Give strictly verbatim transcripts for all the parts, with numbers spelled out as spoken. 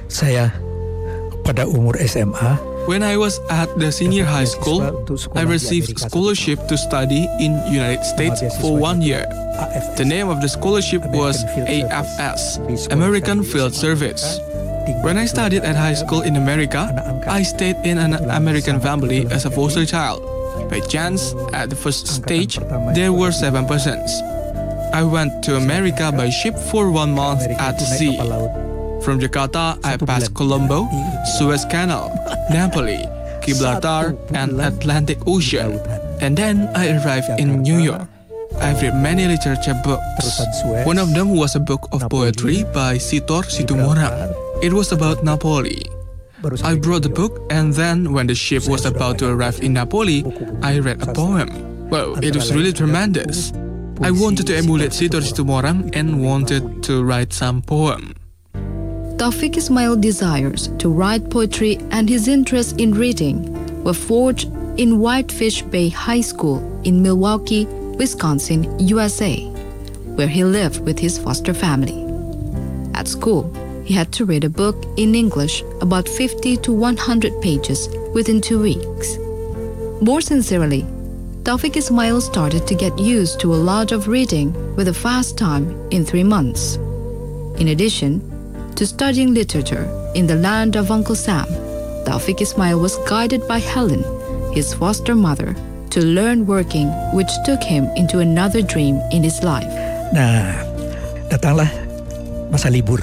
Saya pada umur S M A. When I was at the senior high school, I received scholarship to study in United States for one year. The name of the scholarship was A F S, American Field Service. When I studied at high school in America, I stayed in an American family as a foster child. By chance, at the first stage, there were seven persons. I went to America by ship for one month at sea. From Jakarta, I passed Colombo, Suez Canal, Napoli, Gibraltar, and Atlantic Ocean. And then I arrived in New York. I've read many literature books. One of them was a book of poetry by Sitor Situmorang. It was about Napoli. I brought the book, and then when the ship was about to arrive in Napoli, I read a poem. Wow, it was really tremendous. I wanted to emulate Sitor Situmorang and wanted to write some poem. Taufik Ismail desires to write poetry and his interest in reading were forged in Whitefish Bay High School in Milwaukee, Wisconsin, U S A, where he lived with his foster family. At school, he had to read a book in English about fifty to one hundred pages within two weeks. More sincerely, Taufik Ismail started to get used to a lot of reading with a fast time in three months. In addition to studying literature in the land of Uncle Sam, Taufik Ismail was guided by Helen, his foster mother, to learn working, which took him into another dream in his life. Nah, datanglah masa libur.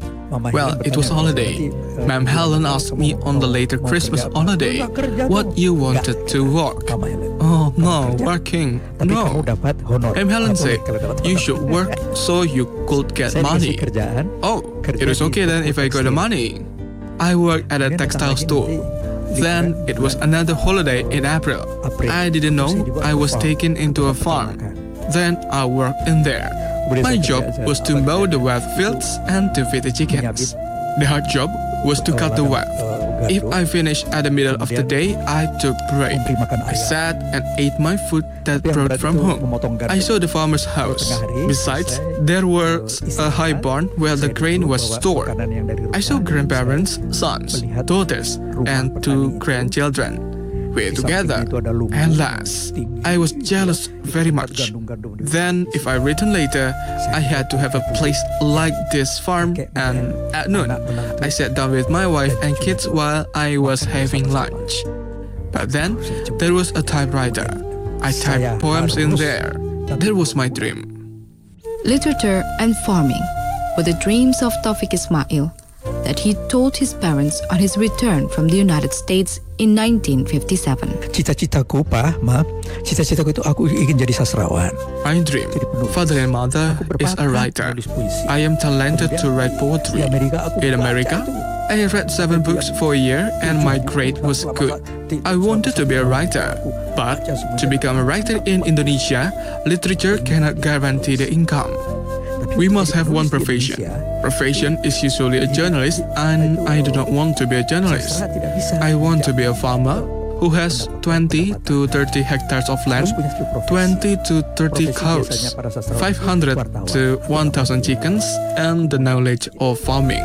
Well, it was holiday. Ma'am Helen asked me on the later Christmas holiday what you wanted to work. Oh no, working. No. Ma'am Helen said, you should work so you could get money. Oh, it was okay then if I got the money. I worked at a textile store. Then it was another holiday in April. I didn't know I was taken into a farm. Then I worked in there. My job was to mow the wheat fields and to feed the chickens. The hard job was to cut the wheat. If I finished at the middle of the day, I took break. I sat and ate my food that brought from home. I saw the farmer's house. Besides, there was a high barn where the grain was stored. I saw grandparents, sons, daughters, and two grandchildren. We ate together, and last, I was jealous very much. Then, if I returned later, I had to have a place like this farm, and at noon, I sat down with my wife and kids while I was having lunch. But then, there was a typewriter. I typed poems in there. That was my dream. Literature and farming were the dreams of Taufik Ismail that he told his parents on his return from the United States in nineteen fifty-seven. Cita-citaku, Pak, Ma, cita-citaku itu aku ingin jadi sastrawan. My dream, father and mother, is a writer. I am talented to write poetry. In America, I read seven books for a year and my grade was good. I wanted to be a writer, but to become a writer in Indonesia, literature cannot guarantee the income. We must have one profession. Profession is usually a journalist, and I do not want to be a journalist. I want to be a farmer who has twenty to thirty hectares of land, twenty to thirty cows, five hundred to one thousand chickens, and the knowledge of farming.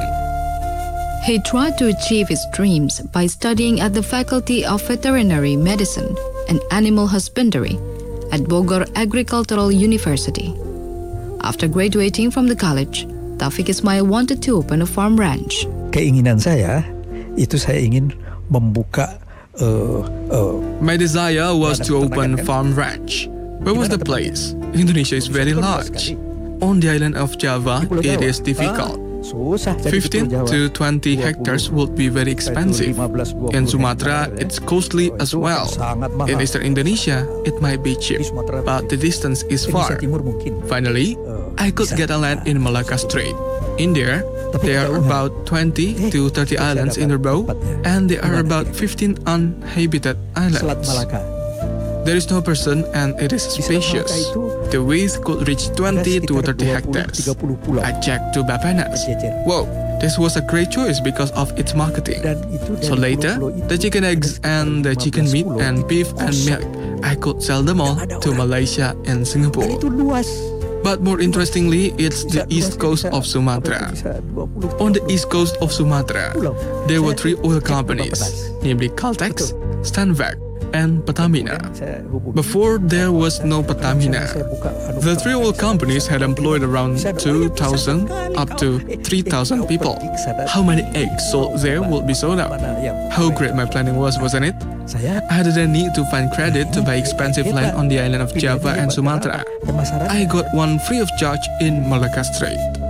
He tried to achieve his dreams by studying at the Faculty of Veterinary Medicine and Animal Husbandry at Bogor Agricultural University. After graduating from the college, Taufik Ismail wanted to open a farm ranch. Keinginan saya itu saya ingin membuka. Uh, uh, My desire was to open farm ranch. Where was the place? Indonesia is very large. On the island of Java, it is difficult. fifteen to twenty hectares would be very expensive. In Sumatra, it's costly as well. In eastern Indonesia, it might be cheap, but the distance is far. Finally, I could get a land in Malacca Strait. In there, there are about twenty to thirty islands in a row, and there are about fifteen uninhabited islands. There is no person and it is spacious. The width could reach twenty to thirty hectares. I checked to Bapenas. Whoa, this was a great choice because of its marketing. So later, the chicken eggs and the chicken meat and beef and milk, I could sell them all to Malaysia and Singapore. But more interestingly, it's the east coast of Sumatra. On the east coast of Sumatra, there were three oil companies, namely Caltex, Stanvac, and Pertamina. Before there was no Pertamina, the three oil companies had employed around two thousand up to three thousand people. How many eggs sold there would be sold out? How great my planning was, wasn't it? I didn't need to find credit to buy expensive land on the island of Java and Sumatra. I got one free of charge in Malacca Strait.